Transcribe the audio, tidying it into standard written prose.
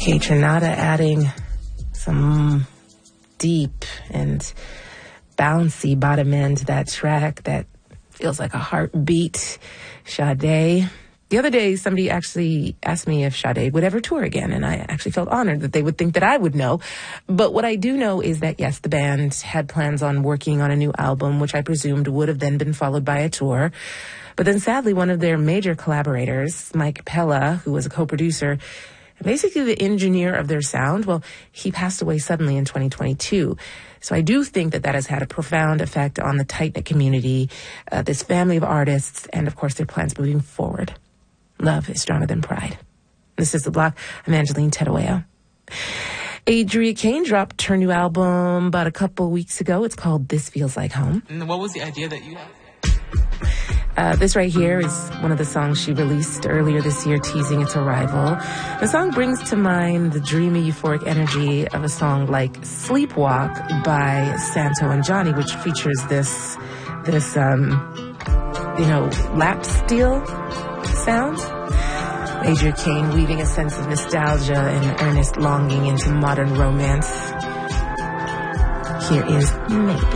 Kaytranada adding some deep and bouncy bottom end to that track that feels like a heartbeat. Sade. The other day, somebody actually asked me if Sade would ever tour again, and I actually felt honored that they would think that I would know. But what I do know is that, yes, the band had plans on working on a new album, which I presumed would have then been followed by a tour. But then, sadly, one of their major collaborators, Mike Pella, who was a co-producer, basically the engineer of their sound, well, he passed away suddenly in 2022. So I do think that that has had a profound effect on the tight-knit community, this family of artists, and, of course, their plans moving forward. Love is stronger than pride. This is The Block. I'm Angeline Tedoeo. Adria Kane dropped her new album about a couple weeks ago. It's called This Feels Like Home. And what was the idea that you had? This right here is one of the songs she released earlier this year, teasing its arrival. The song brings to mind the dreamy, euphoric energy of a song like Sleepwalk by Santo and Johnny, which features this lap steel sound. Adria Kane weaving a sense of nostalgia and earnest longing into modern romance. Here is Maybe.